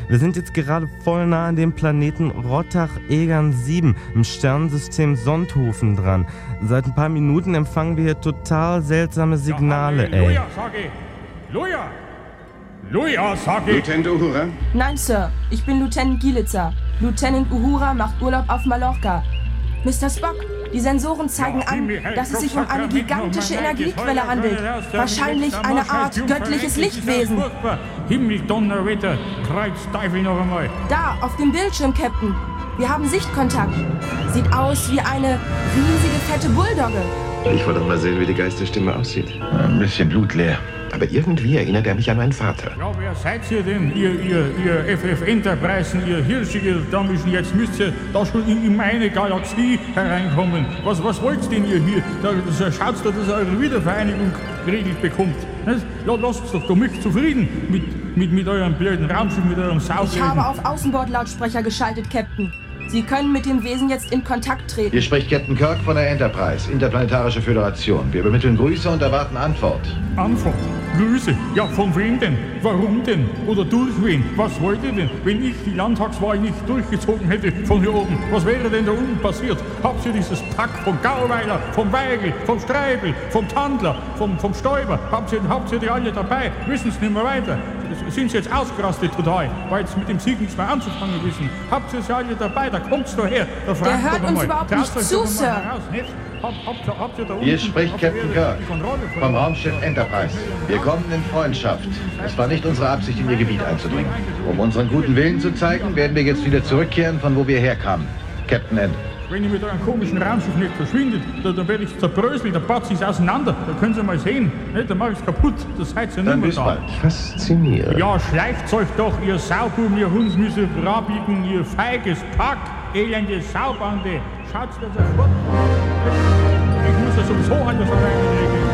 Wir sind jetzt gerade voll nah an dem Planeten Rottach-Egern 7 im Sternensystem Sonthofen dran. Seit ein paar Minuten empfangen wir hier total seltsame Signale, ey. Luja, sag ich! Luja! Luja, sag ich! Lieutenant Uhura? Nein, Sir. Ich bin Lieutenant Gielitzer. Lieutenant Uhura macht Urlaub auf Mallorca. Mr. Spock, die Sensoren zeigen an, dass es sich um eine gigantische Energiequelle handelt. Wahrscheinlich eine Art göttliches Lichtwesen. Himmel, Donnerwetter, Kreuz, Teufel noch einmal. Da, auf dem Bildschirm, Captain. Wir haben Sichtkontakt. Sieht aus wie eine riesige, fette Bulldogge. Ich wollte doch mal sehen, wie die Geisterstimme aussieht. Ein bisschen blutleer. Aber irgendwie erinnert er mich an meinen Vater. Ja, wer seid ihr denn? Ihr FF Enterprise, ihr Hirsche, da müssen jetzt müsst ihr da schon in meine Galaxie hereinkommen. Was wollt denn ihr hier? Da schaut's doch, dass ihr eure Wiedervereinigung geregelt bekommt. Nicht? Ja, lasst's doch mich zufrieden mit eurem blöden Raumschiff, mit eurem Saufen. Ich habe auf Außenbordlautsprecher geschaltet, Captain. Sie können mit dem Wesen jetzt in Kontakt treten. Hier spricht Captain Kirk von der Enterprise, Interplanetarische Föderation. Wir übermitteln Grüße und erwarten Antwort. Antwort? Grüße? Ja, von wem denn? Warum denn? Oder durch wen? Was wollt ihr denn? Wenn ich die Landtagswahl nicht durchgezogen hätte von hier oben, was wäre denn da unten passiert? Habt ihr dieses Pack von Gauweiler, vom Weigel, vom Streibel, vom Tandler, vom Stoiber, habt ihr die alle dabei? Wissen Sie nicht mehr weiter? Sind Sie jetzt ausgerastet total, weil jetzt mit dem Sieg nichts mehr anzufangen wissen? Habt ihr sie alle dabei? Da kommt's doch her. Da Der hört uns überhaupt nicht zu, Sir. Hier spricht Captain Kirk vom Raumschiff Enterprise. Wir kommen in Freundschaft. Es war nicht unsere Absicht, in Ihr Gebiet einzudringen. Um unseren guten Willen zu zeigen, werden wir jetzt wieder zurückkehren, von wo wir herkamen. Captain End. Wenn ihr mit eurem komischen Raumschiff nicht verschwindet, dann werde ich zerbröseln, dann patzt es auseinander. Da können Sie mal sehen. Ne? Dann mache ich es kaputt. Das seid ihr nicht mehr da. Faszinierend. Ja, schleift euch doch, ihr Saububen, ihr Hundsmüsse, Brabigen, ihr feiges Pack, elende Saubande. Schaut's da sofort.